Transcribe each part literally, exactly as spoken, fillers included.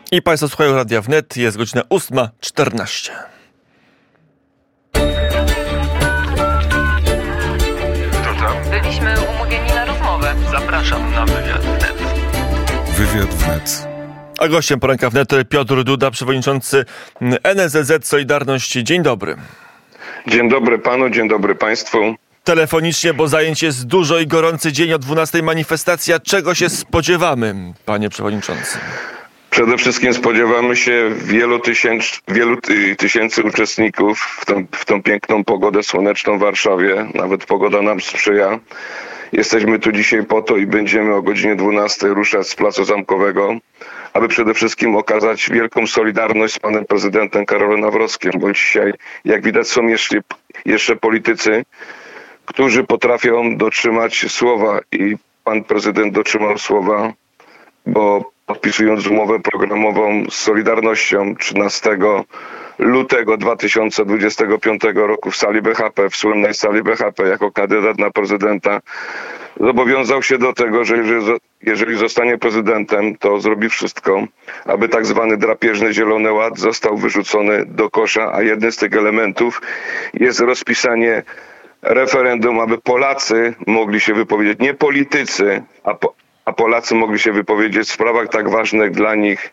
I Państwo słuchają Radia Wnet, jest godzina ósma czternaście. Byliśmy umówieni na rozmowę. Zapraszam na wywiad wnet. Wywiad wnet. A gościem poranka wnet Piotr Duda, przewodniczący N S Z Z Solidarność. Dzień dobry. Dzień dobry panu, dzień dobry państwu. Telefonicznie, bo zajęć jest dużo i gorący dzień o dwunastej manifestacja. Czego się spodziewamy, panie przewodniczący? Przede wszystkim spodziewamy się wielu, tysięc, wielu tysięcy uczestników w tą, w tą piękną pogodę słoneczną w Warszawie. Nawet pogoda nam sprzyja. Jesteśmy tu dzisiaj po to i będziemy o godzinie dwunastej ruszać z Placu Zamkowego, aby przede wszystkim okazać wielką solidarność z panem prezydentem Karolem Nawrockim, bo dzisiaj, jak widać, są jeszcze, jeszcze politycy, którzy potrafią dotrzymać słowa i pan prezydent dotrzymał słowa, bo podpisując umowę programową z Solidarnością trzynastego lutego dwa tysiące dwudziestego piątego roku w sali B H P, w słynnej sali B H P, jako kandydat na prezydenta, zobowiązał się do tego, że jeżeli zostanie prezydentem, to zrobi wszystko, aby tak zwany drapieżny Zielony Ład został wyrzucony do kosza, a jednym z tych elementów jest rozpisanie referendum, aby Polacy mogli się wypowiedzieć, nie politycy, a, po, a Polacy mogli się wypowiedzieć w sprawach tak ważnych dla nich.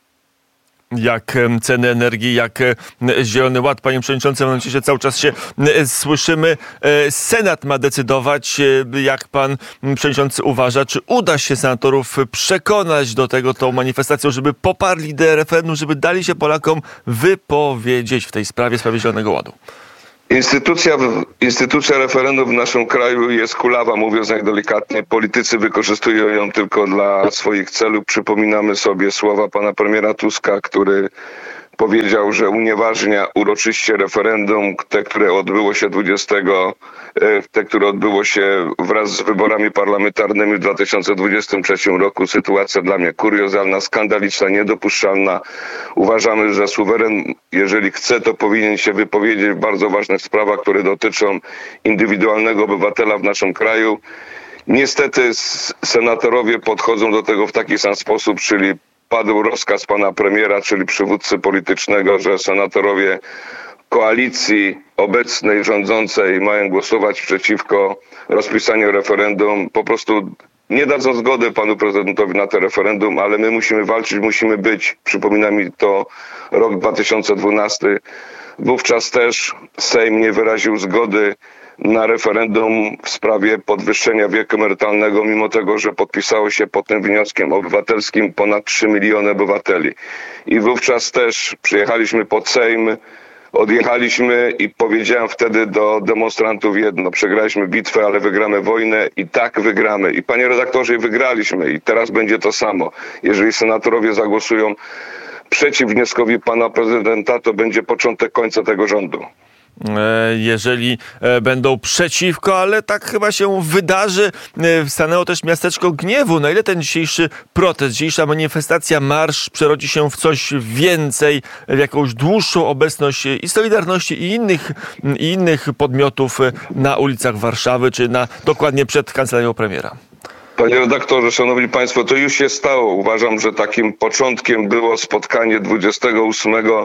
Jak ceny energii, jak Zielony Ład, panie przewodniczący, mam nadzieję, że cały czas się słyszymy. Senat ma decydować, jak pan przewodniczący uważa, czy uda się senatorów przekonać do tego tą manifestacją, żeby poparli ideę referendum, żeby dali się Polakom wypowiedzieć w tej sprawie, sprawie Zielonego Ładu. Instytucja, instytucja referendum w naszym kraju jest kulawa, mówiąc najdelikatnie. Politycy wykorzystują ją tylko dla swoich celów. Przypominamy sobie słowa pana premiera Tuska, który powiedział, że unieważnia uroczyście referendum, te, które odbyło się dwudziestego, te, które odbyło się wraz z wyborami parlamentarnymi w dwa tysiące dwudziestym trzecim roku. Sytuacja dla mnie kuriozalna, skandaliczna, niedopuszczalna. Uważamy, że suweren, jeżeli chce, to powinien się wypowiedzieć w bardzo ważnych sprawach, które dotyczą indywidualnego obywatela w naszym kraju. Niestety senatorowie podchodzą do tego w taki sam sposób, czyli padł rozkaz pana premiera, czyli przywódcy politycznego, że senatorowie koalicji obecnej, rządzącej mają głosować przeciwko rozpisaniu referendum. Po prostu nie dadzą zgody panu prezydentowi na to referendum, ale my musimy walczyć, musimy być. Przypomina mi to rok dwa tysiące dwunasty. Wówczas też Sejm nie wyraził zgody na referendum w sprawie podwyższenia wieku emerytalnego, mimo tego, że podpisało się pod tym wnioskiem obywatelskim ponad trzy miliony obywateli. I wówczas też przyjechaliśmy pod Sejm, odjechaliśmy i powiedziałem wtedy do demonstrantów jedno: przegraliśmy bitwę, ale wygramy wojnę i tak wygramy. I panie redaktorze, wygraliśmy i teraz będzie to samo. Jeżeli senatorowie zagłosują przeciw wnioskowi pana prezydenta, to będzie początek końca tego rządu. Jeżeli będą przeciwko, ale tak chyba się wydarzy. Stanęło też miasteczko gniewu. Na ile ten dzisiejszy protest, dzisiejsza manifestacja, marsz przerodzi się w coś więcej, w jakąś dłuższą obecność i Solidarności, i innych, i innych podmiotów na ulicach Warszawy, czy na dokładnie przed kancelarią premiera? Panie redaktorze, szanowni państwo, to już się stało. Uważam, że takim początkiem było spotkanie dwudziestego ósmego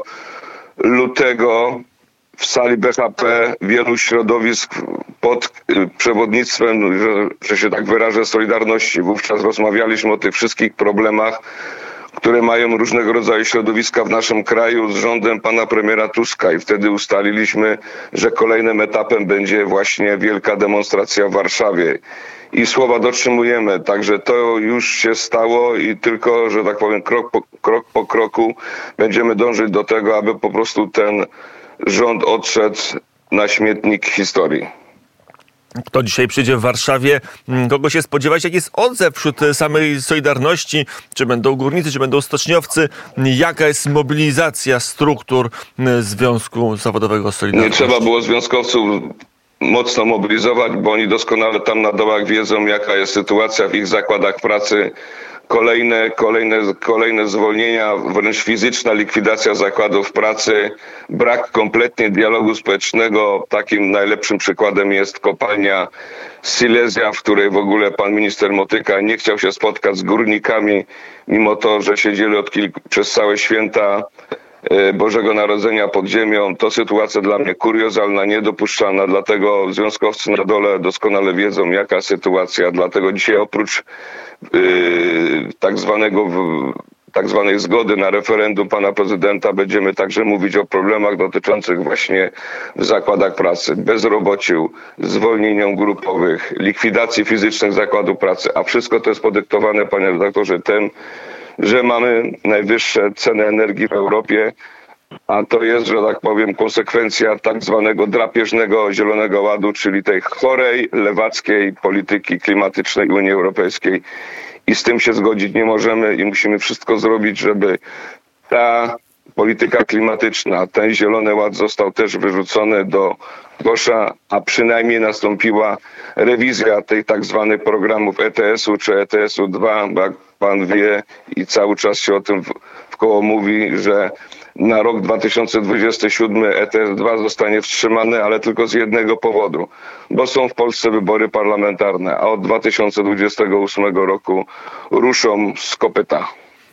lutego w sali B H P wielu środowisk pod przewodnictwem, że, że się tak wyrażę, Solidarności. Wówczas rozmawialiśmy o tych wszystkich problemach, które mają różnego rodzaju środowiska w naszym kraju, z rządem pana premiera Tuska, i wtedy ustaliliśmy, że kolejnym etapem będzie właśnie wielka demonstracja w Warszawie. I słowa dotrzymujemy, także to już się stało i tylko, że tak powiem, krok po, krok po kroku będziemy dążyć do tego, aby po prostu ten rząd odszedł na śmietnik historii. Kto dzisiaj przyjdzie w Warszawie? Kogo się spodziewać? Jak jest odzew wśród samej Solidarności? Czy będą górnicy, czy będą stoczniowcy? Jaka jest mobilizacja struktur Związku Zawodowego Solidarności? Nie trzeba było związkowców mocno mobilizować, bo oni doskonale tam na dołach wiedzą, jaka jest sytuacja w ich zakładach pracy. Kolejne, kolejne, kolejne zwolnienia, wręcz fizyczna likwidacja zakładów pracy, brak kompletnie dialogu społecznego. Takim najlepszym przykładem jest kopalnia Silesia, w której w ogóle pan minister Motyka nie chciał się spotkać z górnikami, mimo to, że siedzieli od kilku, przez całe święta Bożego Narodzenia pod ziemią. To sytuacja dla mnie kuriozalna, niedopuszczalna, dlatego związkowcy na dole doskonale wiedzą, jaka sytuacja. Dlatego dzisiaj oprócz yy, tak zwanego tak zwanej zgody na referendum pana prezydenta będziemy także mówić o problemach dotyczących właśnie w zakładach pracy, bezrobociu, zwolnieniom grupowych, likwidacji fizycznych zakładów pracy, a wszystko to jest podyktowane, panie redaktorze, tym, że mamy najwyższe ceny energii w Europie, a to jest, że tak powiem, konsekwencja tak zwanego drapieżnego Zielonego Ładu, czyli tej chorej, lewackiej polityki klimatycznej Unii Europejskiej. I z tym się zgodzić nie możemy i musimy wszystko zrobić, żeby ta polityka klimatyczna, ten Zielony Ład został też wyrzucony do kosza, a przynajmniej nastąpiła rewizja tych tak zwanych programów E T S-u czy E T S-u dwa, bo jak pan wie i cały czas się o tym w, w koło mówi, że na rok dwa tysiące dwudziesty siódmy E T S dwa zostanie wstrzymany, ale tylko z jednego powodu, bo są w Polsce wybory parlamentarne, a od dwa tysiące dwudziestego ósmego roku ruszą z kopyta.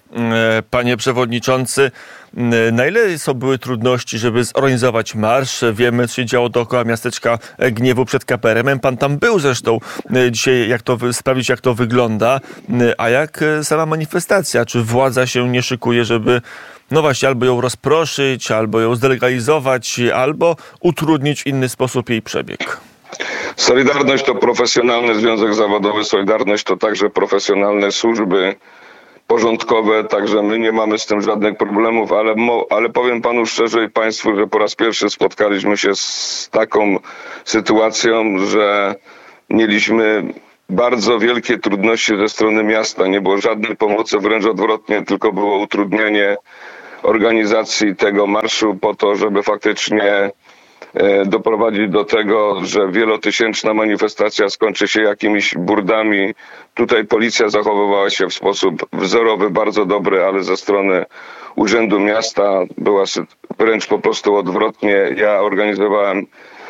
Panie przewodniczący, na ile są były trudności, żeby zorganizować marsz? Wiemy, co się działo dookoła miasteczka Gniewu przed K P R M-em. Pan tam był zresztą dzisiaj, jak to sprawdzić, jak to wygląda. A jak sama manifestacja? Czy władza się nie szykuje, żeby no właśnie albo ją rozproszyć, albo ją zdelegalizować, albo utrudnić w inny sposób jej przebieg? Solidarność to profesjonalny związek zawodowy, Solidarność to także profesjonalne służby porządkowe, także my nie mamy z tym żadnych problemów, ale, mo, ale powiem panu szczerze i państwu, że po raz pierwszy spotkaliśmy się z taką sytuacją, że mieliśmy bardzo wielkie trudności ze strony miasta. Nie było żadnej pomocy, wręcz odwrotnie, tylko było utrudnianie organizacji tego marszu po to, żeby faktycznie doprowadzić do tego, że wielotysięczna manifestacja skończy się jakimiś burdami. Tutaj policja zachowywała się w sposób wzorowy, bardzo dobry, ale ze strony Urzędu Miasta była wręcz po prostu odwrotnie. Ja organizowałem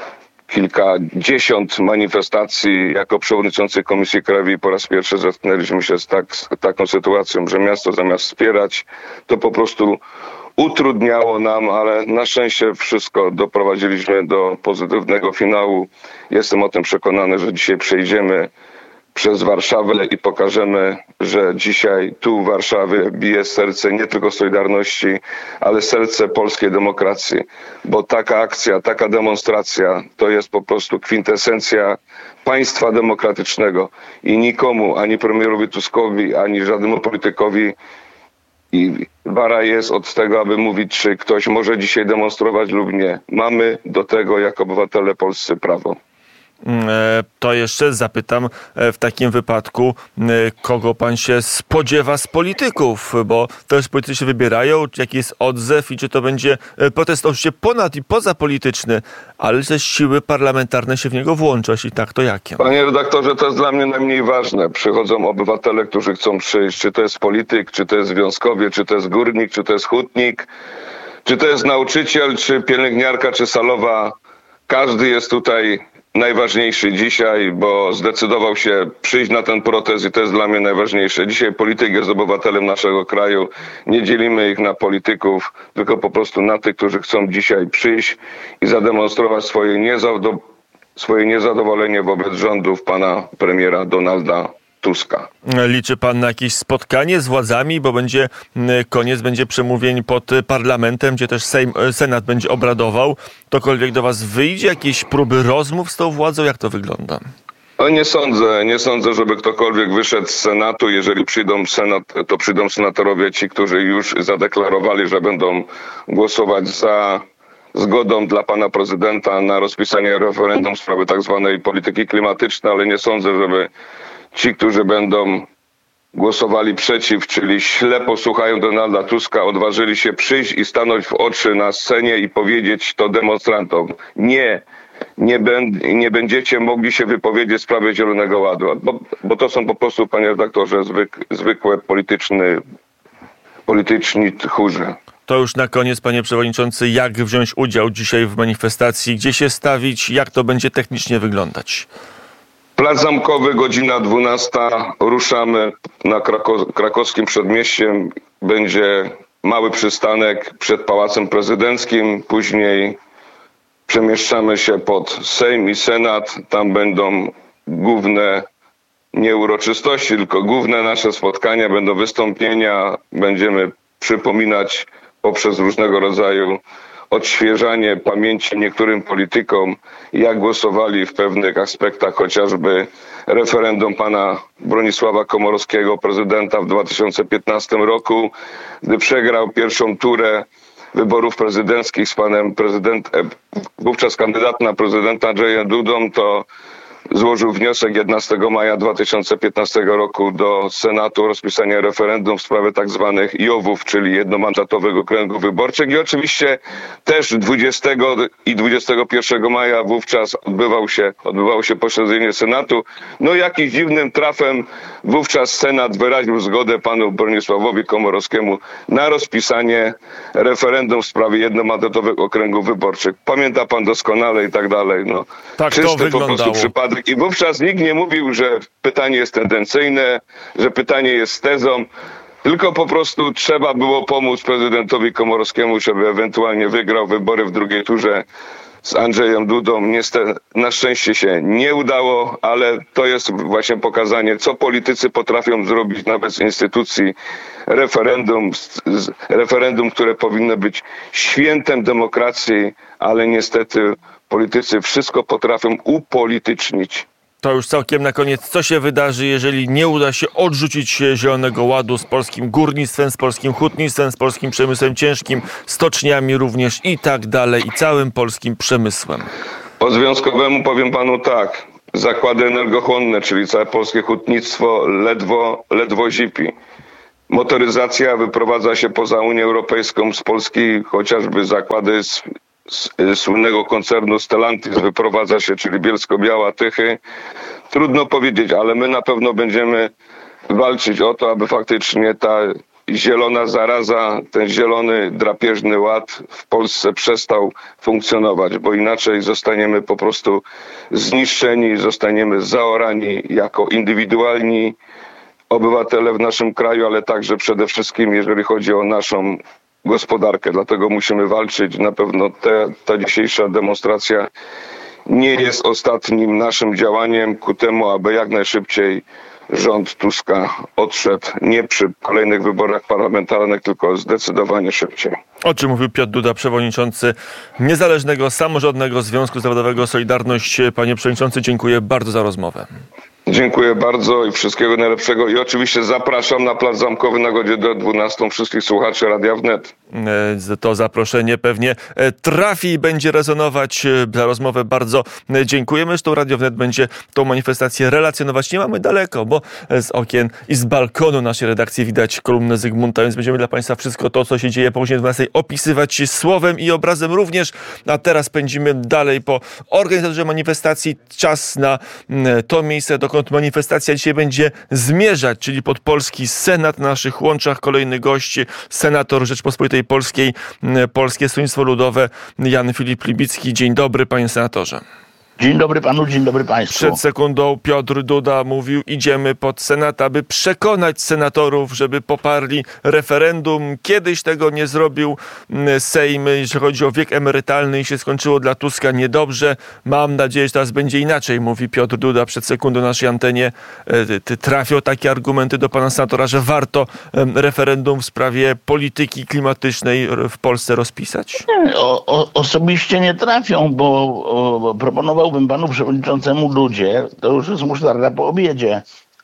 kilkadziesiąt manifestacji jako przewodniczący Komisji Krajowej. Po raz pierwszy zetknęliśmy się z, tak, z taką sytuacją, że miasto zamiast wspierać, to po prostu utrudniało nam, ale na szczęście wszystko doprowadziliśmy do pozytywnego finału. Jestem o tym przekonany, że dzisiaj przejdziemy przez Warszawę i pokażemy, że dzisiaj tu w Warszawie bije serce nie tylko Solidarności, ale serce polskiej demokracji, bo taka akcja, taka demonstracja to jest po prostu kwintesencja państwa demokratycznego i nikomu, ani premierowi Tuskowi, ani żadnemu politykowi i wara jest od tego, aby mówić, czy ktoś może dzisiaj demonstrować lub nie. Mamy do tego jako obywatele polscy prawo. To jeszcze zapytam w takim wypadku, kogo pan się spodziewa z polityków, bo też politycy się wybierają, jaki jest odzew i czy to będzie protest oczywiście ponad i pozapolityczny, ale też siły parlamentarne się w niego włączą, jeśli tak, to jakie? Panie redaktorze, to jest dla mnie najmniej ważne. Przychodzą obywatele, którzy chcą przyjść, czy to jest polityk, czy to jest związkowiec, czy to jest górnik, czy to jest hutnik, czy to jest nauczyciel, czy pielęgniarka, czy salowa. Każdy jest tutaj najważniejszy dzisiaj, bo zdecydował się przyjść na ten protest i to jest dla mnie najważniejsze. Dzisiaj polityk jest obywatelem naszego kraju. Nie dzielimy ich na polityków, tylko po prostu na tych, którzy chcą dzisiaj przyjść i zademonstrować swoje, niezado- swoje niezadowolenie wobec rządów pana premiera Donalda Tuska. Liczy pan na jakieś spotkanie z władzami, bo będzie koniec, będzie przemówień pod parlamentem, gdzie też Sejm, Senat będzie obradował. Tokolwiek do was wyjdzie? Jakieś próby rozmów z tą władzą? Jak to wygląda? No nie sądzę, nie sądzę, żeby ktokolwiek wyszedł z Senatu. Jeżeli przyjdą Senat, to przyjdą senatorowie ci, którzy już zadeklarowali, że będą głosować za zgodą dla pana prezydenta na rozpisanie referendum w sprawie tak zwanej polityki klimatycznej, ale nie sądzę, żeby ci, którzy będą głosowali przeciw, czyli ślepo słuchają Donalda Tuska, odważyli się przyjść i stanąć w oczy na scenie i powiedzieć to demonstrantom: nie, nie, ben, nie będziecie mogli się wypowiedzieć w sprawie Zielonego Ładu, bo, bo to są po prostu, panie redaktorze, zwyk, zwykłe polityczne, polityczni tchórze. To już na koniec, panie przewodniczący, jak wziąć udział dzisiaj w manifestacji, gdzie się stawić, jak to będzie technicznie wyglądać? Plac Zamkowy, godzina dwunasta, ruszamy na Krako- krakowskim przedmieściem, będzie mały przystanek przed Pałacem Prezydenckim, później przemieszczamy się pod Sejm i Senat, tam będą główne nie uroczystości, tylko główne nasze spotkania, będą wystąpienia, będziemy przypominać poprzez różnego rodzaju odświeżanie pamięci niektórym politykom, jak głosowali w pewnych aspektach, chociażby referendum pana Bronisława Komorowskiego, prezydenta w dwa tysiące piętnastym roku, gdy przegrał pierwszą turę wyborów prezydenckich z panem prezydentem, wówczas kandydatem na prezydenta Andrzejem Dudą, to złożył wniosek jedenastego maja dwa tysiące piętnastego roku do Senatu o rozpisanie referendum w sprawie tak zwanych jowów, czyli jednomandatowych okręgów wyborczych. I oczywiście też dwudziestego i dwudziestego pierwszego maja wówczas odbywał się, odbywało się posiedzenie Senatu. No jakimś dziwnym trafem wówczas Senat wyraził zgodę panu Bronisławowi Komorowskiemu na rozpisanie referendum w sprawie jednomandatowych okręgów wyborczych. Pamięta pan doskonale i tak dalej. No, tak to wyglądało. Po prostu przypadek. I wówczas nikt nie mówił, że pytanie jest tendencyjne, że pytanie jest tezą, tylko po prostu trzeba było pomóc prezydentowi Komorowskiemu, żeby ewentualnie wygrał wybory w drugiej turze z Andrzejem Dudą. Niestety, na szczęście się nie udało, ale to jest właśnie pokazanie, co politycy potrafią zrobić nawet z instytucji referendum, z referendum, które powinno być świętem demokracji, ale niestety politycy wszystko potrafią upolitycznić. To już całkiem na koniec. Co się wydarzy, jeżeli nie uda się odrzucić Zielonego Ładu z polskim górnictwem, z polskim hutnictwem, z polskim przemysłem ciężkim, stoczniami również i tak dalej, i całym polskim przemysłem? Po związkowemu powiem panu tak. Zakłady energochłonne, czyli całe polskie hutnictwo ledwo, ledwo zipi. Motoryzacja wyprowadza się poza Unię Europejską, z Polski chociażby zakłady z Z, z słynnego koncernu Stellantis wyprowadza się, czyli Bielsko-Biała, Tychy. Trudno powiedzieć, ale my na pewno będziemy walczyć o to, aby faktycznie ta zielona zaraza, ten zielony drapieżny ład w Polsce przestał funkcjonować, bo inaczej zostaniemy po prostu zniszczeni, zostaniemy zaorani jako indywidualni obywatele w naszym kraju, ale także przede wszystkim, jeżeli chodzi o naszą gospodarkę. Dlatego musimy walczyć. Na pewno te, ta dzisiejsza demonstracja nie jest ostatnim naszym działaniem ku temu, aby jak najszybciej rząd Tuska odszedł nie przy kolejnych wyborach parlamentarnych, tylko zdecydowanie szybciej. O czym mówił Piotr Duda, przewodniczący Niezależnego Samorządnego Związku Zawodowego Solidarność. Panie przewodniczący, dziękuję bardzo za rozmowę. Dziękuję bardzo i wszystkiego najlepszego. I oczywiście zapraszam na Plac Zamkowy na godzinę dwunastą wszystkich słuchaczy Radia Wnet. To zaproszenie pewnie trafi i będzie rezonować. Za rozmowę bardzo dziękujemy. Zresztą Radio Wnet będzie tą manifestację relacjonować. Nie mamy daleko, bo z okien i z balkonu naszej redakcji widać kolumnę Zygmunta, więc będziemy dla Państwa wszystko to, co się dzieje po godzinie dwunastej, opisywać słowem i obrazem również. A teraz pędzimy dalej po organizatorze manifestacji. Czas na to miejsce, dokąd manifestacja dzisiaj będzie zmierzać, czyli pod polski Senat. Na naszych łączach kolejny gość, senator Rzeczpospolitej Polskiej, Polskie Stronnictwo Ludowe, Jan Filip Libicki. Dzień dobry, panie senatorze. Dzień dobry panu, dzień dobry państwu. Przed sekundą Piotr Duda mówił, idziemy pod Senat, aby przekonać senatorów, żeby poparli referendum. Kiedyś tego nie zrobił Sejm, jeżeli chodzi o wiek emerytalny i się skończyło dla Tuska niedobrze. Mam nadzieję, że teraz będzie inaczej, mówi Piotr Duda przed sekundą na naszej antenie. Trafią takie argumenty do pana senatora, że warto referendum w sprawie polityki klimatycznej w Polsce rozpisać? Nie, o, o, osobiście nie trafią, bo o, proponował bym panu przewodniczącemu Dudzie, to już jest musztarda po obiedzie,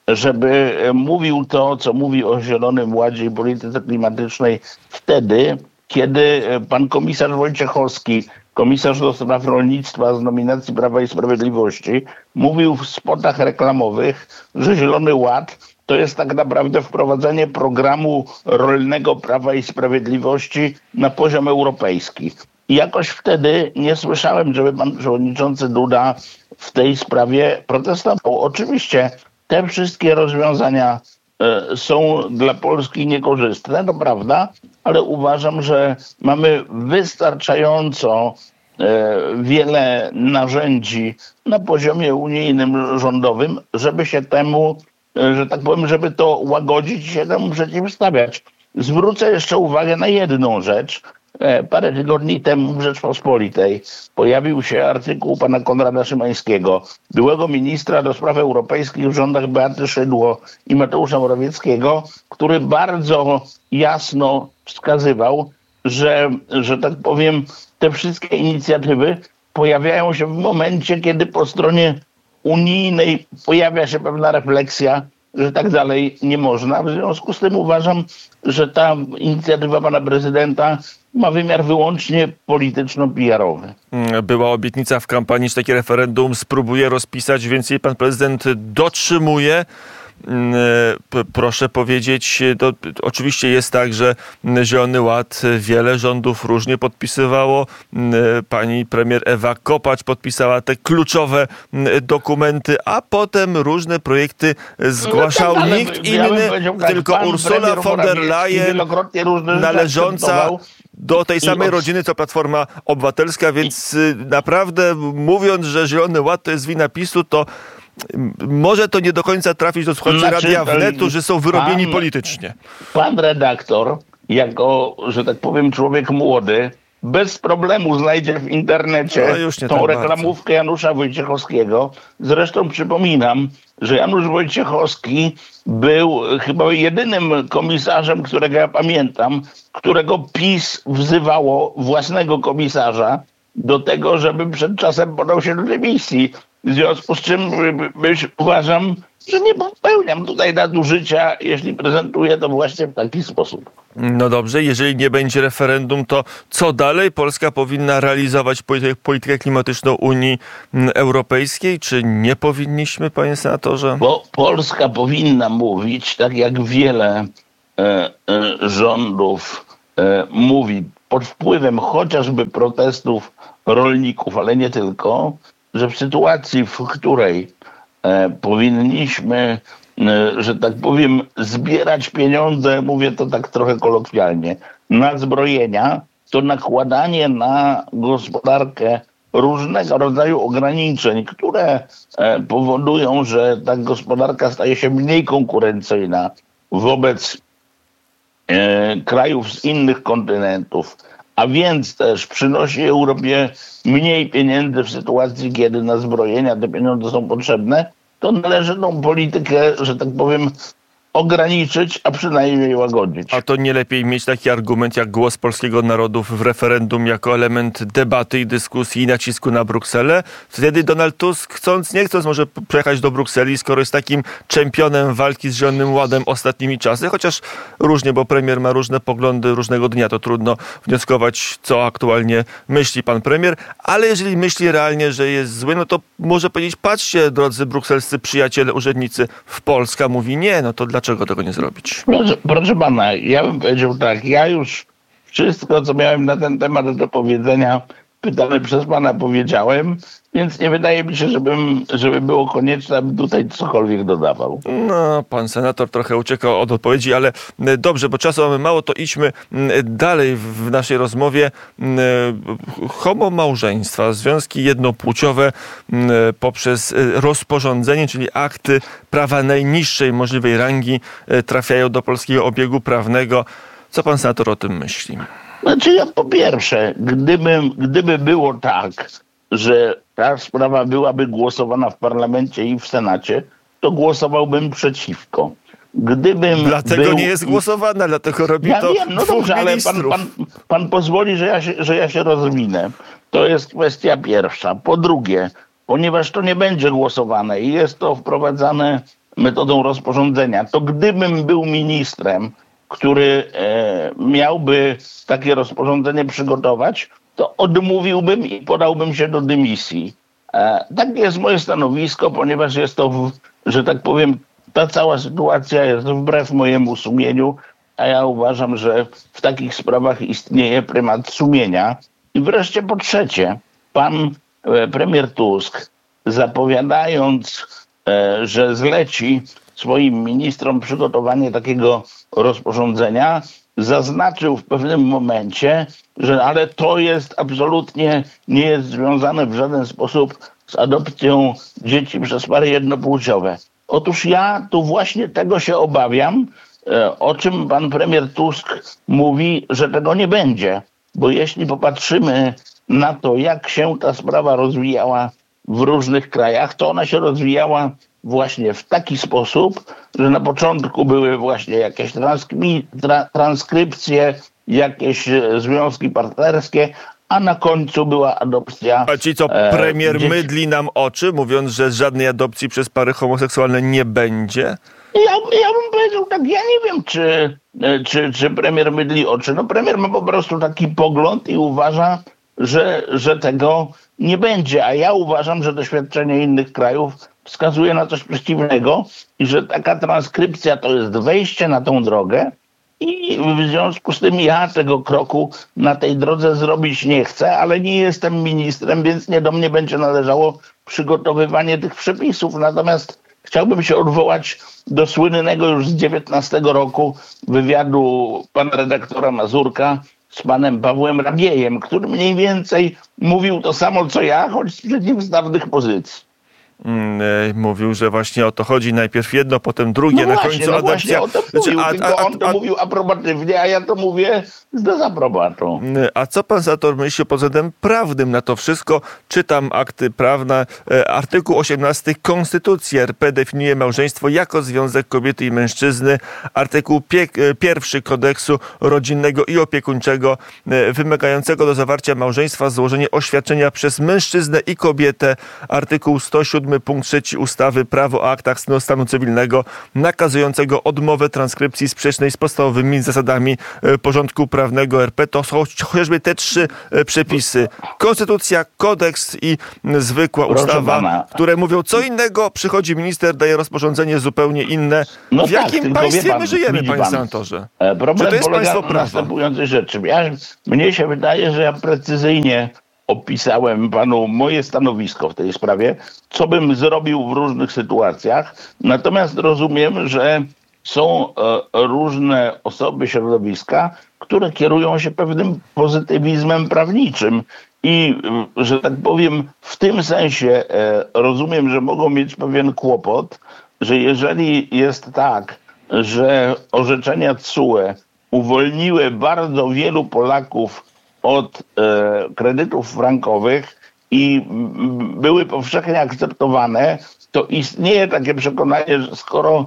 żeby mówił to, co mówi o Zielonym Ładzie i polityce klimatycznej wtedy, kiedy pan komisarz Wojciechowski, komisarz do spraw rolnictwa z nominacji Prawa i Sprawiedliwości, mówił w spotach reklamowych, że Zielony Ład to jest tak naprawdę wprowadzenie programu rolnego Prawa i Sprawiedliwości na poziom europejski. I jakoś wtedy nie słyszałem, żeby pan przewodniczący Duda w tej sprawie protestował. Oczywiście te wszystkie rozwiązania y, są dla Polski niekorzystne, to prawda, ale uważam, że mamy wystarczająco y, wiele narzędzi na poziomie unijnym, rządowym, żeby się temu, y, że tak powiem, żeby to łagodzić i się temu przeciwstawiać. Zwrócę jeszcze uwagę na jedną rzecz. Parę tygodni temu w Rzeczpospolitej pojawił się artykuł pana Konrada Szymańskiego, byłego ministra do spraw europejskich w rządach Beaty Szydło i Mateusza Morawieckiego, który bardzo jasno wskazywał, że, że tak powiem, te wszystkie inicjatywy pojawiają się w momencie, kiedy po stronie unijnej pojawia się pewna refleksja, że tak dalej nie można. W związku z tym uważam, że ta inicjatywa pana prezydenta ma wymiar wyłącznie polityczno-P R-owy. Była obietnica w kampanii, że takie referendum spróbuje rozpisać, więc jej pan prezydent dotrzymuje. Proszę powiedzieć, to oczywiście jest tak, że Zielony Ład wiele rządów różnie podpisywało. Pani premier Ewa Kopacz podpisała te kluczowe dokumenty, a potem różne projekty zgłaszał no tak, nikt ja inny, tak, tylko Ursula von der Leyen, należąca do tej samej rodziny, co Platforma Obywatelska, więc naprawdę mówiąc, że Zielony Ład to jest wina PiSu, to może to nie do końca trafić do słuchaczy znaczy, Radia Wnetu, że są wyrobieni pan, politycznie. Pan redaktor, jako, że tak powiem, człowiek młody, bez problemu znajdzie w internecie no tą tak reklamówkę bardzo. Janusza Wojciechowskiego. Zresztą przypominam, że Janusz Wojciechowski był chyba jedynym komisarzem, którego ja pamiętam, którego PiS wzywało własnego komisarza do tego, żeby przed czasem podał się do dymisji. W związku z czym myśl, uważam, że nie popełniam tutaj nadużycia, jeśli prezentuję to właśnie w taki sposób. No dobrze, jeżeli nie będzie referendum, to co dalej? Polska powinna realizować politykę klimatyczną Unii Europejskiej, czy nie powinniśmy, panie senatorze? Bo Polska powinna mówić, tak jak wiele e, e, rządów e, mówi, pod wpływem chociażby protestów rolników, ale nie tylko, że w sytuacji, w której e, powinniśmy, e, że tak powiem, zbierać pieniądze, mówię to tak trochę kolokwialnie, na zbrojenia, to nakładanie na gospodarkę różnego rodzaju ograniczeń, które e, powodują, że ta gospodarka staje się mniej konkurencyjna wobec e, krajów z innych kontynentów, a więc też przynosi Europie mniej pieniędzy w sytuacji, kiedy na zbrojenia te pieniądze są potrzebne, to należy tą politykę, że tak powiem, ograniczyć, a przynajmniej łagodzić. A to nie lepiej mieć taki argument jak głos polskiego narodu w referendum jako element debaty i dyskusji i nacisku na Brukselę? Wtedy Donald Tusk, chcąc nie chcąc, może przejechać do Brukseli, skoro jest takim czempionem walki z Zielonym Ładem ostatnimi czasy, chociaż różnie, bo premier ma różne poglądy różnego dnia, to trudno wnioskować, co aktualnie myśli pan premier, ale jeżeli myśli realnie, że jest zły, no to może powiedzieć, patrzcie, drodzy brukselscy przyjaciele, urzędnicy, w Polska mówi nie, no to dla Dlaczego tego nie zrobić? Proszę, proszę pana, ja bym powiedział tak, ja już wszystko, co miałem na ten temat do powiedzenia, pytany przez pana powiedziałem, więc nie wydaje mi się, żebym, żeby było konieczne, abym tutaj cokolwiek dodawał. No, pan senator trochę uciekał od odpowiedzi, ale dobrze, bo czasu mamy mało, to idźmy dalej w naszej rozmowie. Homomałżeństwa, związki jednopłciowe poprzez rozporządzenie, czyli akty prawa najniższej możliwej rangi trafiają do polskiego obiegu prawnego. Co pan senator o tym myśli? Znaczy ja po pierwsze, gdyby, gdyby było tak, że ta sprawa byłaby głosowana w parlamencie i w Senacie, to głosowałbym przeciwko. Gdybym Dlatego był... nie jest głosowana, dlatego robi ja to wiem, no dobrze, ale pan, pan, pan pozwoli, że ja, się, że ja się rozwinę. To jest kwestia pierwsza. Po drugie, ponieważ to nie będzie głosowane i jest to wprowadzane metodą rozporządzenia, to gdybym był ministrem, który e, miałby takie rozporządzenie przygotować, to odmówiłbym i podałbym się do dymisji. E, takie jest moje stanowisko, ponieważ jest to, w, że tak powiem, ta cała sytuacja jest wbrew mojemu sumieniu, a ja uważam, że w takich sprawach istnieje prymat sumienia I wreszcie po trzecie, pan e, premier Tusk, zapowiadając, e, że zleci swoim ministrom przygotowanie takiego rozporządzenia, zaznaczył w pewnym momencie, że ale to jest absolutnie, nie jest związane w żaden sposób z adopcją dzieci przez pary jednopłciowe. Otóż ja tu właśnie tego się obawiam, o czym pan premier Tusk mówi, że tego nie będzie. Bo jeśli popatrzymy na to, jak się ta sprawa rozwijała w różnych krajach, to ona się rozwijała właśnie w taki sposób, że na początku były właśnie jakieś transkmi- tra- transkrypcje, jakieś e, związki partnerskie, a na końcu była adopcja. A ci co, premier e, dzieci... mydli nam oczy, mówiąc, że żadnej adopcji przez pary homoseksualne nie będzie? Ja, ja bym powiedział tak, ja nie wiem, czy, czy, czy premier mydli oczy. No premier ma po prostu taki pogląd i uważa, że, że tego nie będzie. A ja uważam, że doświadczenie innych krajów wskazuje na coś przeciwnego i że taka transkrypcja to jest wejście na tą drogę i w związku z tym ja tego kroku na tej drodze zrobić nie chcę, ale nie jestem ministrem, więc nie do mnie będzie należało przygotowywanie tych przepisów. Natomiast chciałbym się odwołać do słynnego już z dziewiętnastego roku wywiadu pana redaktora Mazurka z panem Pawłem Rabiejem, który mniej więcej mówił to samo co ja, choć z przeciwstawnych pozycji. Mówił, że właśnie o to chodzi. Najpierw jedno, potem drugie, no na właśnie, końcu no adopcja. Właśnie, o to mówił, a, a, tylko a, on to a, mówił aprobatywnie, a ja to mówię z dezaprobatą. A co pan senator myśli pod względem prawnym na to wszystko? Czytam akty prawne. Artykuł osiemnasty Konstytucji R P definiuje małżeństwo jako związek kobiety i mężczyzny. Artykuł pie- pierwszy Kodeksu rodzinnego i opiekuńczego wymagającego do zawarcia małżeństwa złożenie oświadczenia przez mężczyznę i kobietę. Artykuł sto siódmy punkt trzeci ustawy Prawo o aktach stanu cywilnego nakazującego odmowę transkrypcji sprzecznej z podstawowymi zasadami porządku prawnego R P. To są chociażby te trzy przepisy. Konstytucja, kodeks i zwykła Proszę ustawa, pana. które mówią co innego. Przychodzi minister, daje rozporządzenie zupełnie inne. No w tak, jakim państwie pan, my żyjemy, panie senatorze? Problem Czy to jest polega państwo na prawa? następującej rzeczy. Ja, mnie się wydaje, że ja precyzyjnie opisałem panu moje stanowisko w tej sprawie, co bym zrobił w różnych sytuacjach. Natomiast rozumiem, że są e, różne osoby, środowiska, które kierują się pewnym pozytywizmem prawniczym. I, że tak powiem, w tym sensie e, rozumiem, że mogą mieć pewien kłopot, że jeżeli jest tak, że orzeczenia T S U E uwolniły bardzo wielu Polaków od e, kredytów frankowych i m, były powszechnie akceptowane, to istnieje takie przekonanie, że skoro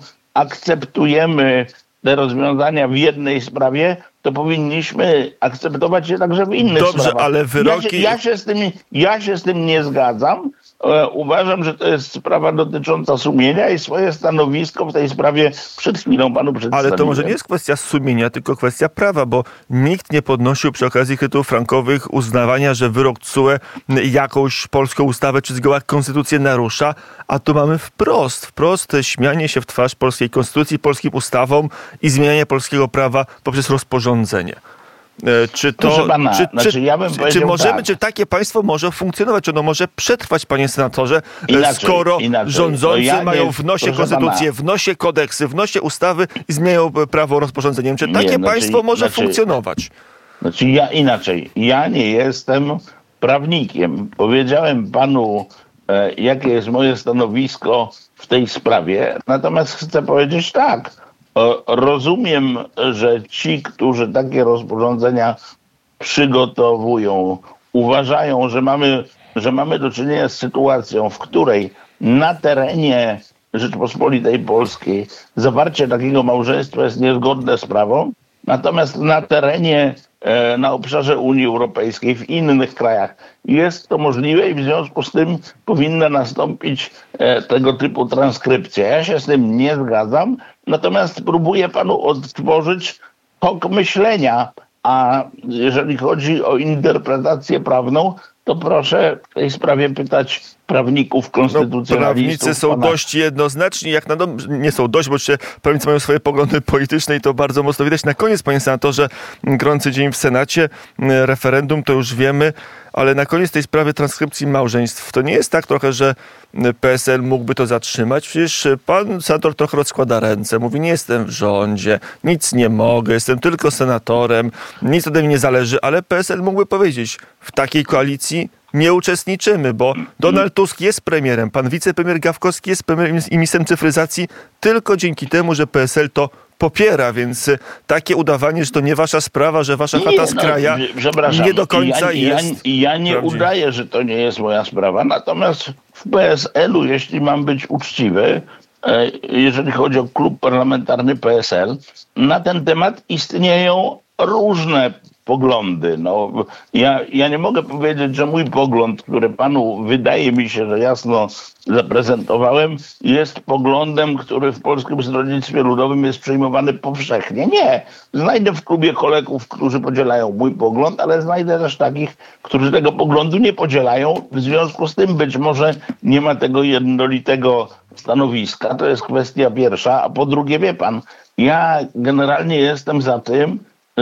akceptujemy te rozwiązania w jednej sprawie, to powinniśmy akceptować je także w innych Dobrze, sprawach. ale wyroki... Ja się, ja się, z, tym, ja się z tym nie zgadzam. E, uważam, że to jest sprawa dotycząca sumienia i swoje stanowisko w tej sprawie przed chwilą panu przedstawiłem. Ale to może nie jest kwestia sumienia, tylko kwestia prawa, bo nikt nie podnosił przy okazji kredytów frankowych uznawania, że wyrok T S U E jakąś polską ustawę czy zgoła konstytucję narusza, a tu mamy wprost, wprost śmianie się w twarz polskiej konstytucji, polskim ustawom i zmienianie polskiego prawa poprzez rozporządzenie. Czy to, pana, czy, znaczy czy, ja bym czy możemy, tak. czy takie państwo może funkcjonować, czy ono może przetrwać, panie senatorze, Inaczej, skoro inaczej. rządzący No ja mają nie, w nosie proszę konstytucję, pana. w nosie kodeksy, w nosie ustawy i zmieniają prawo rozporządzeniem. Czy takie Nie, znaczy, państwo może znaczy, funkcjonować? Znaczy ja inaczej. Ja nie jestem prawnikiem. Powiedziałem panu, e, jakie jest moje stanowisko w tej sprawie. Natomiast chcę powiedzieć tak. E, rozumiem, że ci, którzy takie rozporządzenia przygotowują, uważają, że mamy, że mamy do czynienia z sytuacją, w której na terenie Rzeczpospolitej Polskiej zawarcie takiego małżeństwa jest niezgodne z prawem, natomiast na terenie, e, na obszarze Unii Europejskiej, w innych krajach jest to możliwe i w związku z tym powinna nastąpić e, tego typu transkrypcja. Ja się z tym nie zgadzam, natomiast próbuję panu odtworzyć tok myślenia, a jeżeli chodzi o interpretację prawną, to proszę w tej sprawie pytać prawników, konstytucjonalistów. No, prawnicy są pana... dość jednoznaczni, jak na dom... nie są dość, bo oczywiście prawnicy mają swoje poglądy polityczne i to bardzo mocno widać. Na koniec, panie senatorze, gorący dzień w Senacie, referendum, to już wiemy, ale na koniec tej sprawy transkrypcji małżeństw, to nie jest tak trochę, że P S L mógłby to zatrzymać? Przecież pan senator trochę rozkłada ręce, mówi, nie jestem w rządzie, nic nie mogę, jestem tylko senatorem, nic ode mnie nie zależy, ale P S L mógłby powiedzieć, w takiej koalicji nie uczestniczymy, bo Donald Tusk jest premierem, pan wicepremier Gawkowski jest premierem i ministrem cyfryzacji tylko dzięki temu, że P S L to popiera, więc takie udawanie, że to nie wasza sprawa, że wasza chata z kraja, no, nie do końca ja, jest. Ja, ja nie prawdziwe. Udaję, że to nie jest moja sprawa, natomiast w P S L-u, jeśli mam być uczciwy, jeżeli chodzi o klub parlamentarny P S L, na ten temat istnieją różne poglądy. No, ja, ja nie mogę powiedzieć, że mój pogląd, który panu wydaje mi się, że jasno zaprezentowałem, jest poglądem, który w Polskim Stronnictwie Ludowym jest przyjmowany powszechnie. Nie. Znajdę w klubie kolegów, którzy podzielają mój pogląd, ale znajdę też takich, którzy tego poglądu nie podzielają. W związku z tym być może nie ma tego jednolitego stanowiska. To jest kwestia pierwsza. A po drugie, wie pan, ja generalnie jestem za tym,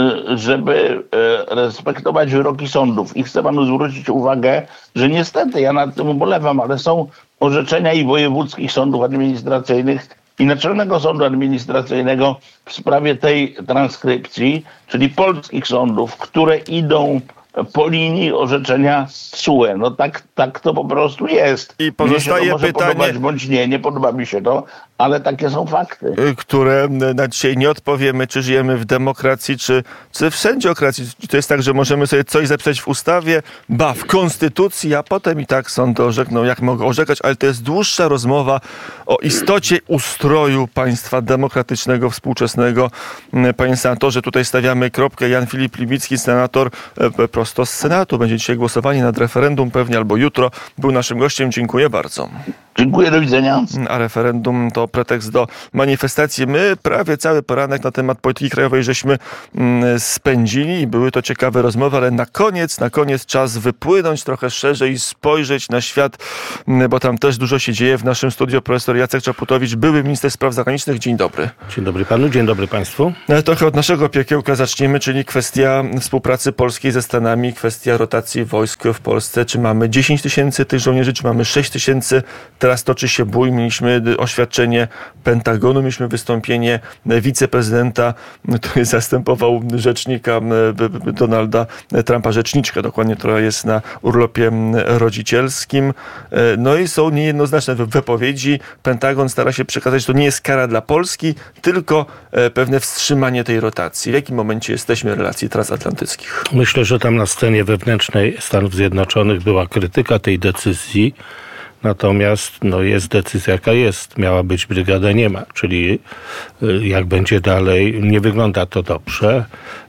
żeby respektować wyroki sądów. I chcę panu zwrócić uwagę, że niestety ja nad tym ubolewam, ale są orzeczenia i wojewódzkich sądów administracyjnych i Naczelnego Sądu Administracyjnego w sprawie tej transkrypcji, czyli polskich sądów, które idą po linii orzeczenia T S U E. No tak, tak to po prostu jest. I pozostaje mnie się to może pytanie, podobać, bądź nie, nie podoba mi się to, ale takie są fakty. Które na dzisiaj nie odpowiemy, czy żyjemy w demokracji, czy, czy w sędziokracji. To jest tak, że możemy sobie coś zapisać w ustawie, ba, w konstytucji, a potem i tak sądy orzekną, jak mogą orzekać, ale to jest dłuższa rozmowa o istocie ustroju państwa demokratycznego, współczesnego. Panie senatorze, tutaj stawiamy kropkę. Jan Filip Libicki, senator prosto z Senatu. Będzie dzisiaj głosowanie nad referendum, pewnie albo jutro. Był naszym gościem. Dziękuję bardzo. Dziękuję, do widzenia. A referendum to pretekst do manifestacji. My prawie cały poranek na temat polityki krajowej żeśmy spędzili i były to ciekawe rozmowy, ale na koniec, na koniec czas wypłynąć trochę szerzej i spojrzeć na świat, bo tam też dużo się dzieje. W naszym studiu profesor Jacek Czaputowicz, były minister spraw zagranicznych. Dzień dobry. Dzień dobry panu, dzień dobry państwu. Trochę od naszego piekiełka zaczniemy, czyli kwestia współpracy polskiej ze Stanami, kwestia rotacji wojsk w Polsce. Czy mamy dziesięć tysięcy tych żołnierzy, czy mamy sześć tysięcy? Teraz toczy się bój. Mieliśmy oświadczenie Pentagonu, mieliśmy wystąpienie wiceprezydenta, który zastępował rzecznika Donalda Trumpa, rzeczniczkę dokładnie, która jest na urlopie rodzicielskim. No i są niejednoznaczne wypowiedzi. Pentagon stara się przekazać, że to nie jest kara dla Polski, tylko pewne wstrzymanie tej rotacji. W jakim momencie jesteśmy w relacji transatlantyckich? Myślę, że tam na scenie wewnętrznej Stanów Zjednoczonych była krytyka tej decyzji. Natomiast no, jest decyzja, jaka jest. Miała być brygada, nie ma. Czyli jak będzie dalej, nie wygląda to dobrze.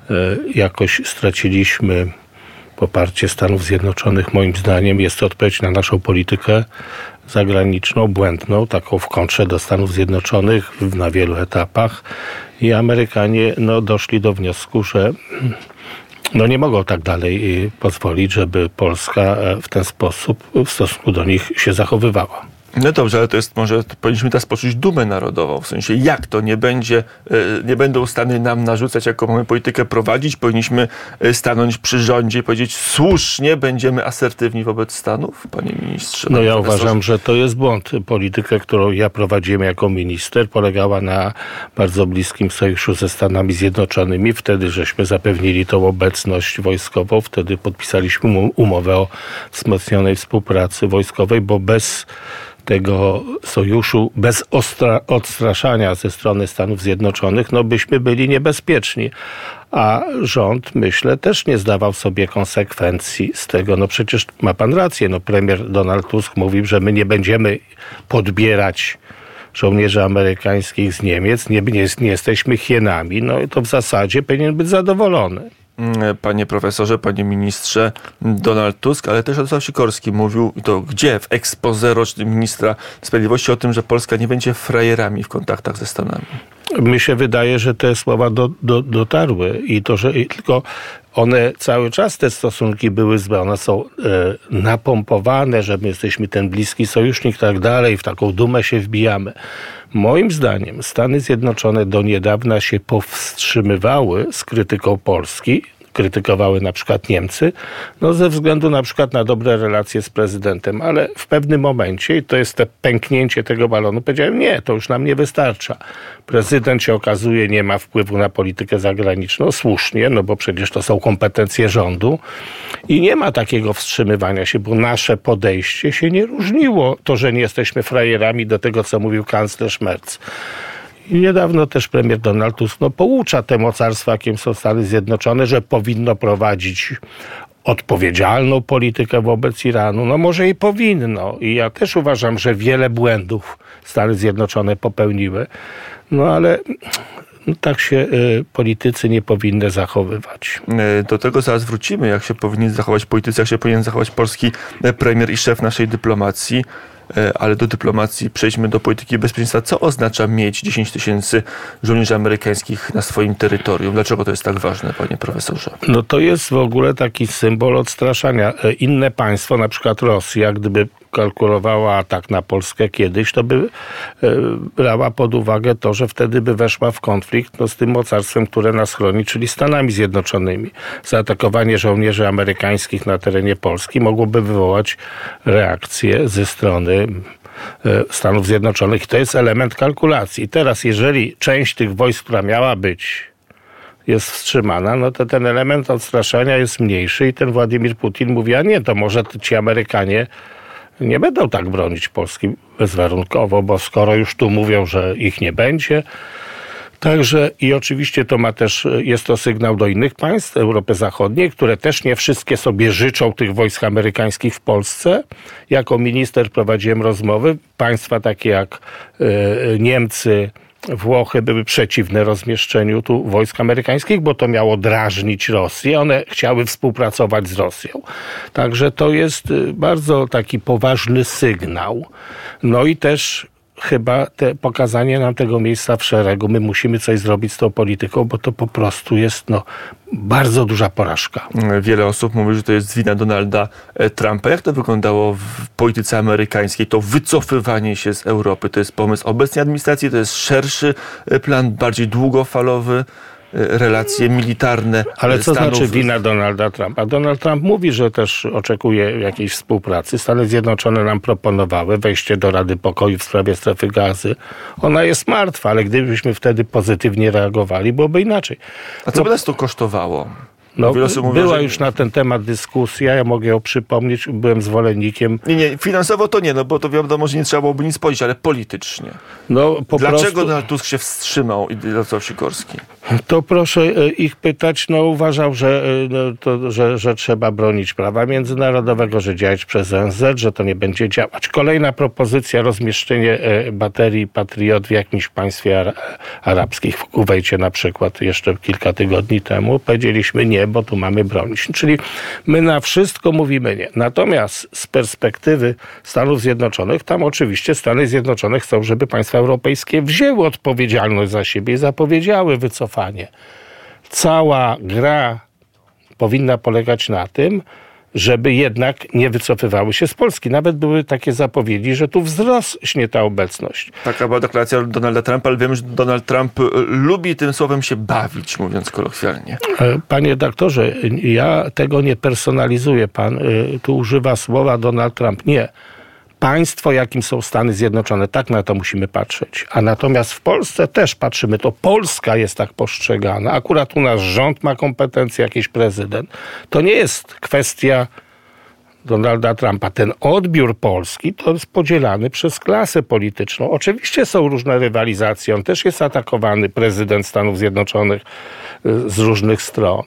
Jakoś straciliśmy poparcie Stanów Zjednoczonych. Moim zdaniem jest to odpowiedź na naszą politykę zagraniczną, błędną, taką w kontrze do Stanów Zjednoczonych na wielu etapach. I Amerykanie no, doszli do wniosku, że no nie mogą tak dalej pozwolić, żeby Polska w ten sposób w stosunku do nich się zachowywała. No dobrze, ale to jest, może to powinniśmy teraz poczuć dumę narodową, w sensie jak to nie będzie, nie będą Stany nam narzucać, jaką mamy politykę prowadzić, powinniśmy stanąć przy rządzie i powiedzieć słusznie, będziemy asertywni wobec Stanów, panie ministrze. No ja profesorze. Uważam, że to jest błąd. Politykę, którą ja prowadziłem jako minister, polegała na bardzo bliskim sojuszu ze Stanami Zjednoczonymi. Wtedy żeśmy zapewnili tą obecność wojskową, wtedy podpisaliśmy umowę o wzmocnionej współpracy wojskowej, bo bez tego sojuszu, bez ostra- odstraszania ze strony Stanów Zjednoczonych, no byśmy byli niebezpieczni. A rząd, myślę, też nie zdawał sobie konsekwencji z tego. No przecież ma pan rację, no premier Donald Tusk mówił, że my nie będziemy podbierać żołnierzy amerykańskich z Niemiec, nie, nie, nie jesteśmy hienami, no i to w zasadzie powinien być zadowolony. Panie profesorze, panie ministrze, Donald Tusk, ale też Radosław Sikorski mówił, i to gdzie? W exposé rocznym ministra sprawiedliwości o tym, że Polska nie będzie frajerami w kontaktach ze Stanami. Mi się wydaje, że te słowa do, do, dotarły i to, że i tylko one cały czas, te stosunki były złe, one są e, napompowane, że my jesteśmy ten bliski sojusznik i tak dalej, w taką dumę się wbijamy. Moim zdaniem Stany Zjednoczone do niedawna się powstrzymywały z krytyką Polski, krytykowały na przykład Niemcy, no ze względu na przykład na dobre relacje z prezydentem, ale w pewnym momencie, i to jest te pęknięcie tego balonu, powiedziałem, nie, to już nam nie wystarcza. Prezydent się okazuje, nie ma wpływu na politykę zagraniczną, słusznie, no bo przecież to są kompetencje rządu i nie ma takiego wstrzymywania się, bo nasze podejście się nie różniło. To, że nie jesteśmy frajerami do tego, co mówił kanclerz Merz. I niedawno też premier Donald Tusk no, poucza te mocarstwa, jakim są Stany Zjednoczone, że powinno prowadzić odpowiedzialną politykę wobec Iranu. No może i powinno. I ja też uważam, że wiele błędów Stany Zjednoczone popełniły. No ale no, tak się y, politycy nie powinny zachowywać. Do tego zaraz wrócimy, jak się powinni zachować politycy, jak się powinien zachować polski premier i szef naszej dyplomacji. Ale do dyplomacji przejdźmy do polityki bezpieczeństwa. Co oznacza mieć dziesięć tysięcy żołnierzy amerykańskich na swoim terytorium? Dlaczego to jest tak ważne, panie profesorze? No to jest w ogóle taki symbol odstraszania. Inne państwo, na przykład Rosja, gdyby kalkulowała atak na Polskę kiedyś, to by brała pod uwagę to, że wtedy by weszła w konflikt no, z tym mocarstwem, które nas chroni, czyli Stanami Zjednoczonymi. Zaatakowanie żołnierzy amerykańskich na terenie Polski mogłoby wywołać reakcję ze strony Stanów Zjednoczonych. I to jest element kalkulacji. I teraz, jeżeli część tych wojsk, która miała być, jest wstrzymana, no to ten element odstraszania jest mniejszy i ten Władimir Putin mówi, a nie, to może ci Amerykanie nie będą tak bronić Polski bezwarunkowo, bo skoro już tu mówią, że ich nie będzie. Także i oczywiście to ma też, jest to sygnał do innych państw Europy Zachodniej, które też nie wszystkie sobie życzą tych wojsk amerykańskich w Polsce. Jako minister prowadziłem rozmowy. Państwa takie jak y, Niemcy, Włochy były przeciwne rozmieszczeniu tu wojsk amerykańskich, bo to miało drażnić Rosję. One chciały współpracować z Rosją. Także to jest bardzo taki poważny sygnał. No i też chyba te pokazanie nam tego miejsca w szeregu. My musimy coś zrobić z tą polityką, bo to po prostu jest no, bardzo duża porażka. Wiele osób mówi, że to jest wina Donalda Trumpa. Jak to wyglądało w polityce amerykańskiej? To wycofywanie się z Europy, to jest pomysł obecnej administracji, to jest szerszy plan, bardziej długofalowy, relacje militarne. Ale co Stanów... znaczy wina Donalda Trumpa? Donald Trump mówi, że też oczekuje jakiejś współpracy. Stany Zjednoczone nam proponowały wejście do Rady Pokoju w sprawie strefy Gazy. Ona jest martwa, ale gdybyśmy wtedy pozytywnie reagowali, byłoby inaczej. A co no, by nas to kosztowało? No, mówią, była że... już na ten temat dyskusja, ja mogę ją przypomnieć, byłem zwolennikiem. Nie, nie, finansowo to nie, no bo to wiadomo, że nie trzeba byłoby nic powiedzieć, ale politycznie. No, po Dlaczego prostu... Donald Tusk się wstrzymał i Jarosław Sikorski? To proszę ich pytać, no uważał, że, no, to, że, że trzeba bronić prawa międzynarodowego, że działać przez O N Z, że to nie będzie działać. Kolejna propozycja, rozmieszczenie baterii Patriot w jakimś państwie arabskich, w Kuwejcie na przykład, jeszcze kilka tygodni temu. Powiedzieliśmy nie, bo tu mamy bronić. Czyli my na wszystko mówimy nie. Natomiast z perspektywy Stanów Zjednoczonych, tam oczywiście Stany Zjednoczone chcą, żeby państwa europejskie wzięły odpowiedzialność za siebie i zapowiedziały wycofanie. Cała gra powinna polegać na tym, żeby jednak nie wycofywały się z Polski. Nawet były takie zapowiedzi, że tu wzrośnie ta obecność. Taka była deklaracja Donalda Trumpa, ale wiemy, że Donald Trump lubi tym słowem się bawić, mówiąc kolokwialnie. Panie doktorze, ja tego nie personalizuję. Pan tu używa słowa Donald Trump. Nie. Państwo, jakim są Stany Zjednoczone, tak na to musimy patrzeć. A natomiast w Polsce też patrzymy, to Polska jest tak postrzegana. Akurat u nas rząd ma kompetencje, jakiś prezydent. To nie jest kwestia Donalda Trumpa. Ten odbiór Polski to jest podzielany przez klasę polityczną. Oczywiście są różne rywalizacje. On też jest atakowany, prezydent Stanów Zjednoczonych, z różnych stron.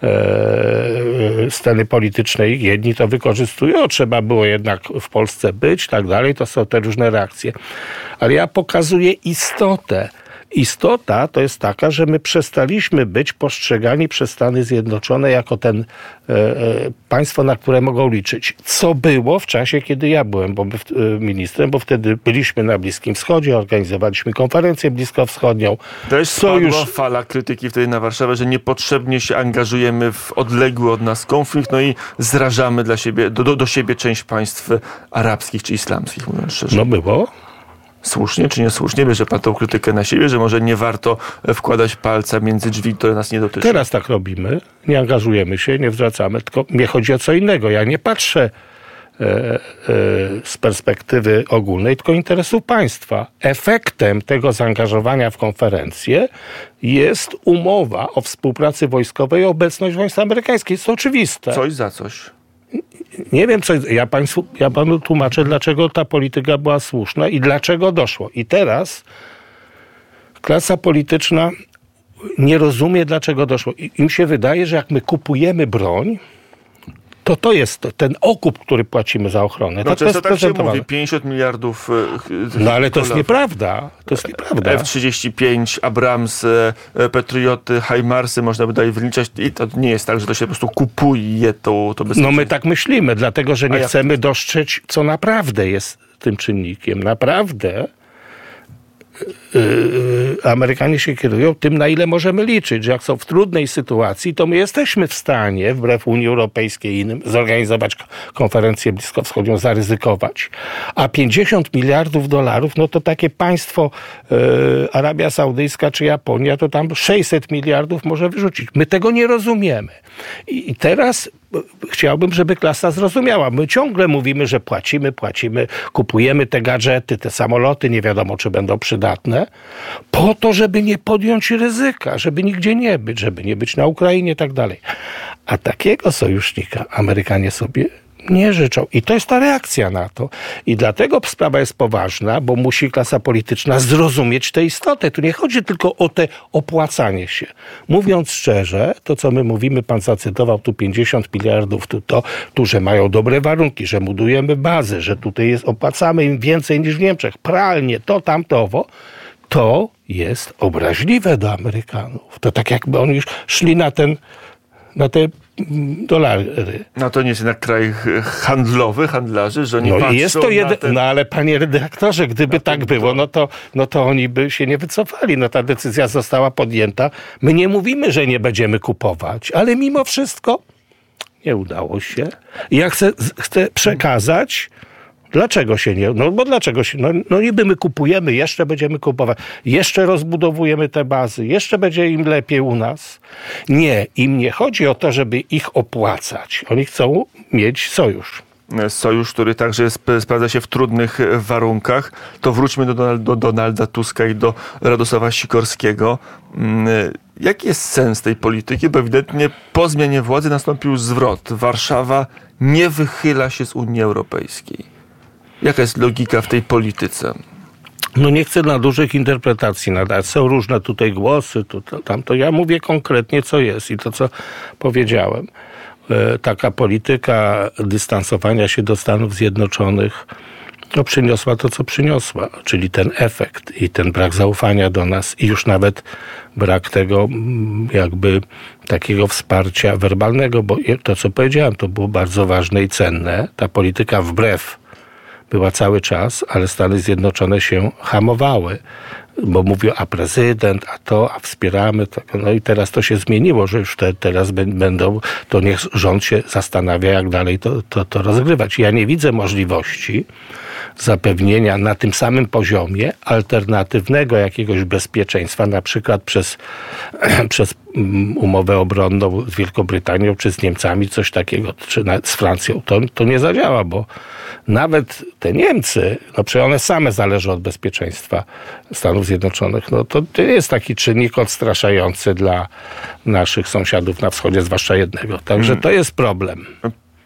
Eee, sceny politycznej jedni to wykorzystują. Trzeba było jednak w Polsce być, tak dalej. To są te różne reakcje. Ale ja pokazuję istotę. Istota to jest taka, że my przestaliśmy być postrzegani przez Stany Zjednoczone jako ten e, e, państwo, na które mogą liczyć. Co było w czasie, kiedy ja byłem bo, e, ministrem, bo wtedy byliśmy na Bliskim Wschodzie, organizowaliśmy konferencję bliskowschodnią. Też spadła fala krytyki wtedy na Warszawę, że niepotrzebnie się angażujemy w odległy od nas konflikt, no i zrażamy dla siebie, do, do siebie część państw arabskich czy islamskich, mówiąc szczerze. No było. Słusznie czy niesłusznie? Bierze pan tą krytykę na siebie, że może nie warto wkładać palca między drzwi, które nas nie dotyczą? Teraz tak robimy. Nie angażujemy się, nie zwracamy, tylko mnie chodzi o co innego. Ja nie patrzę e, e, z perspektywy ogólnej, tylko interesów państwa. Efektem tego zaangażowania w konferencję jest umowa o współpracy wojskowej i obecność wojsk amerykańskich. Jest to oczywiste. Coś za coś. Nie wiem, co ja, państwu, ja panu tłumaczę, dlaczego ta polityka była słuszna i dlaczego doszło. I teraz klasa polityczna nie rozumie, dlaczego doszło. I im się wydaje, że jak my kupujemy broń, to to jest ten okup, który płacimy za ochronę. No to często to jest tak się mówi, pięćdziesiąt miliardów No ale to jest nieprawda. To jest nieprawda. F trzydzieści pięć, Abrams, Patrioty, HIMARSy, można by dalej wyliczać. I to nie jest tak, że to się po prostu kupuje to, to bezpieczeństwo. No my tak myślimy, dlatego że nie ja... chcemy dostrzec, co naprawdę jest tym czynnikiem. Naprawdę Yy, Amerykanie się kierują tym, na ile możemy liczyć, że jak są w trudnej sytuacji, to my jesteśmy w stanie, wbrew Unii Europejskiej i innym, zorganizować konferencję bliskowschodnią, zaryzykować. A pięćdziesiąt miliardów dolarów, no to takie państwo yy, Arabia Saudyjska czy Japonia, to tam sześćset miliardów może wyrzucić. My tego nie rozumiemy. I, i teraz chciałbym, żeby klasa zrozumiała. My ciągle mówimy, że płacimy, płacimy, kupujemy te gadżety, te samoloty, nie wiadomo, czy będą przydatne, po to, żeby nie podjąć ryzyka, żeby nigdzie nie być, żeby nie być na Ukrainie i tak dalej. A takiego sojusznika Amerykanie sobie nie życzą. I to jest ta reakcja na to. I dlatego sprawa jest poważna, bo musi klasa polityczna zrozumieć tę istotę. Tu nie chodzi tylko o te opłacanie się. Mówiąc szczerze, to co my mówimy, pan zacytował tu pięćdziesiąt miliardów, tu to, tu, że mają dobre warunki, że budujemy bazy, że tutaj jest, opłacamy im więcej niż w Niemczech, pralnie, to, tamto, owo, to jest obraźliwe do Amerykanów. To tak jakby oni już szli na ten, na te dolary. No to nie jest jednak kraj handlowy, handlarzy, że oni no patrzą jest to jeden, ten... No ale panie redaktorze, gdyby no tak było, no to, no to oni by się nie wycofali. No ta decyzja została podjęta. My nie mówimy, że nie będziemy kupować, ale mimo wszystko nie udało się. I ja chcę, chcę przekazać, dlaczego się nie... No bo dlaczego się... No, no niby my kupujemy, jeszcze będziemy kupować, jeszcze rozbudowujemy te bazy, jeszcze będzie im lepiej u nas. Nie, im nie chodzi o to, żeby ich opłacać. Oni chcą mieć sojusz. Sojusz, który także jest, sprawdza się w trudnych warunkach. To wróćmy do, Donald, do Donalda Tuska i do Radosława Sikorskiego. Jaki jest sens tej polityki? Bo ewidentnie po zmianie władzy nastąpił zwrot. Warszawa nie wychyla się z Unii Europejskiej. Jaka jest logika w tej polityce? No nie chcę na dużych interpretacji nadać. Są różne tutaj głosy, tu, to, tamto. Ja mówię konkretnie, co jest i to, co powiedziałem. E, taka polityka dystansowania się do Stanów Zjednoczonych no, przyniosła to, co przyniosła, czyli ten efekt i ten brak zaufania do nas i już nawet brak tego jakby takiego wsparcia werbalnego, bo to, co powiedziałem, to było bardzo ważne i cenne. Ta polityka wbrew była cały czas, ale Stany Zjednoczone się hamowały, bo mówią, a prezydent, a to, a wspieramy. To. No i teraz to się zmieniło, że już te, teraz będą, to niech rząd się zastanawia, jak dalej to, to, to rozgrywać. Ja nie widzę możliwości zapewnienia na tym samym poziomie alternatywnego jakiegoś bezpieczeństwa, na przykład przez, przez umowę obronną z Wielką Brytanią, czy z Niemcami, coś takiego, czy nawet z Francją. To, to nie zadziała, bo nawet te Niemcy, no przecież one same zależą od bezpieczeństwa Stanów Zjednoczonych. No to, to nie jest taki czynnik odstraszający dla naszych sąsiadów na wschodzie, zwłaszcza jednego. Także to jest problem.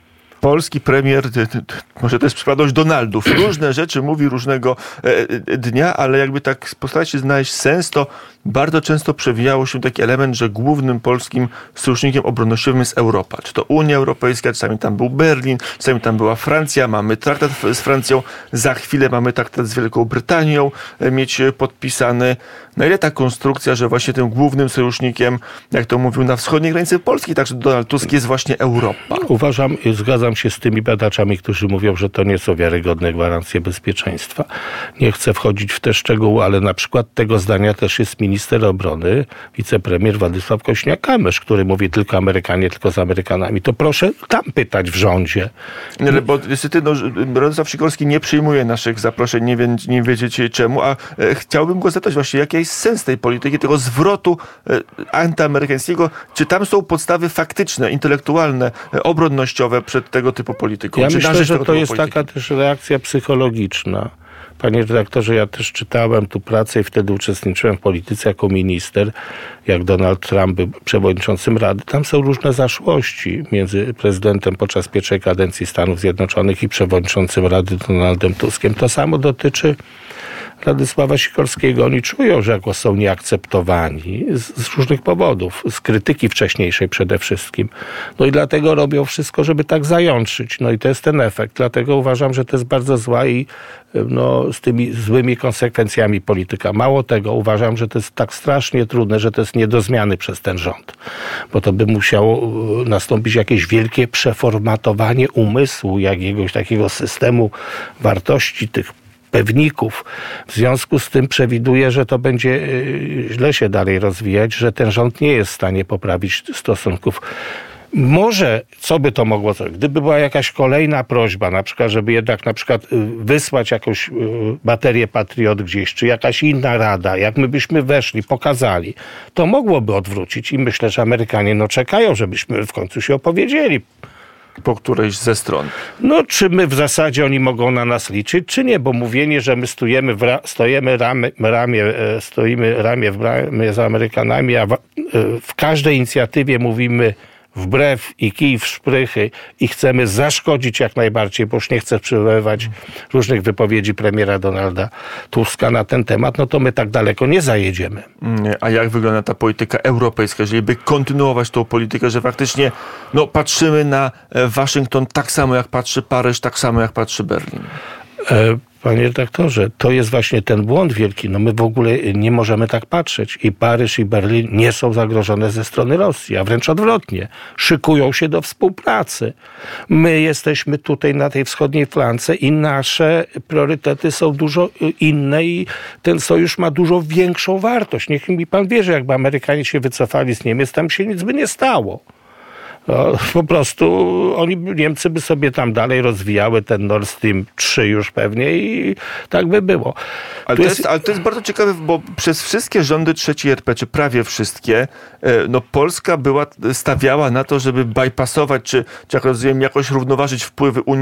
polski premier, może to jest przypadłość Donaldów, różne rzeczy mówi różnego dnia, ale jakby tak postarać się znaleźć sens, to bardzo często przewijało się taki element, że głównym polskim sojusznikiem obronnościowym jest Europa. Czy to Unia Europejska, czasami tam był Berlin, czasami tam była Francja, mamy traktat z Francją, za chwilę mamy traktat z Wielką Brytanią mieć podpisany. Na ile ta konstrukcja, że właśnie tym głównym sojusznikiem, jak to mówił, na wschodniej granicy Polski, także Donald Tusk, jest właśnie Europa? Uważam, zgadzam się z tymi badaczami, którzy mówią, że to nie są wiarygodne gwarancje bezpieczeństwa. Nie chcę wchodzić w te szczegóły, ale na przykład tego zdania też jest minister obrony, wicepremier Władysław Kosiniak-Kamysz, który mówi tylko Amerykanie, tylko z Amerykanami. To proszę tam pytać w rządzie. Nie, ale bo niestety no, Radosław Sikorski nie przyjmuje naszych zaproszeń, nie, wie, nie wiedziecie czemu, a e, chciałbym go zapytać właśnie, jaki jest sens tej polityki, tego zwrotu e, antyamerykańskiego. Czy tam są podstawy faktyczne, intelektualne, e, obronnościowe przed tego typu polityką? Ja Czy myślę, że to jest polityki? taka też reakcja psychologiczna. Panie redaktorze, ja też czytałem tu pracę i wtedy uczestniczyłem w polityce jako minister, jak Donald Trump był przewodniczącym Rady. Tam są różne zaszłości między prezydentem podczas pierwszej kadencji Stanów Zjednoczonych i przewodniczącym Rady Donaldem Tuskiem. To samo dotyczy Radosława Sikorskiego. Oni czują, że jako są nieakceptowani z, z różnych powodów, z krytyki wcześniejszej przede wszystkim. No i dlatego robią wszystko, żeby tak zajątrzyć. No i to jest ten efekt. Dlatego uważam, że to jest bardzo zła i no, z tymi złymi konsekwencjami polityka. Mało tego, uważam, że to jest tak strasznie trudne, że to jest nie do zmiany przez ten rząd. Bo to by musiało nastąpić jakieś wielkie przeformatowanie umysłu, jakiegoś takiego systemu wartości, tych pewników. W związku z tym przewiduję, że to będzie źle się dalej rozwijać, że ten rząd nie jest w stanie poprawić stosunków. Może, co by to mogło zrobić? Gdyby była jakaś kolejna prośba, na przykład, żeby jednak na przykład wysłać jakąś baterię Patriot gdzieś, czy jakaś inna rada, jak my byśmy weszli, pokazali, to mogłoby odwrócić i myślę, że Amerykanie no czekają, żebyśmy w końcu się opowiedzieli. Po którejś ze stron. No, czy my w zasadzie oni mogą na nas liczyć, czy nie, bo mówienie, że my stojemy, w ra- stoimy ramię, ramię, stoimy ramię w ramię z Amerykanami, a w, w każdej inicjatywie mówimy wbrew i kij w szprychy i chcemy zaszkodzić jak najbardziej, bo już nie chcę przywoływać różnych wypowiedzi premiera Donalda Tuska na ten temat, no to my tak daleko nie zajedziemy. A jak wygląda ta polityka europejska, jeżeli by kontynuować tą politykę, że faktycznie no, patrzymy na Waszyngton tak samo jak patrzy Paryż, tak samo jak patrzy Berlin? E- Panie redaktorze, to jest właśnie ten błąd wielki. No my w ogóle nie możemy tak patrzeć. I Paryż, i Berlin nie są zagrożone ze strony Rosji, a wręcz odwrotnie. Szykują się do współpracy. My jesteśmy tutaj na tej wschodniej flance i nasze priorytety są dużo inne i ten sojusz ma dużo większą wartość. Niech mi pan wierzy, jakby Amerykanie się wycofali z Niemiec, tam się nic by nie stało. No, po prostu oni, Niemcy by sobie tam dalej rozwijały ten Nord Stream trzy już pewnie i tak by było. Ale to jest, jest, ale to jest bardzo ciekawe, bo przez wszystkie rządy trzeciej R P, czy prawie wszystkie, no Polska była, stawiała na to, żeby bypassować, czy, czy jak rozumiem, jakoś równoważyć wpływy Unii